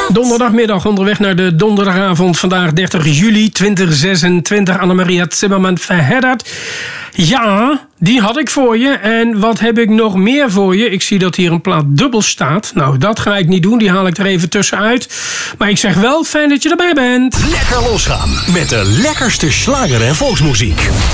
Donderdagmiddag onderweg naar de donderdagavond. Vandaag 30 juli 2026. Annemaria Zimmerman verhedderd. Ja, die had ik voor je. En wat heb ik nog meer voor je? Ik zie dat hier een plaat dubbel staat. Nou, dat ga ik niet doen. Die haal ik er even tussenuit. Maar ik zeg wel, fijn dat je erbij bent. Lekker losgaan met de lekkerste slager en volksmuziek.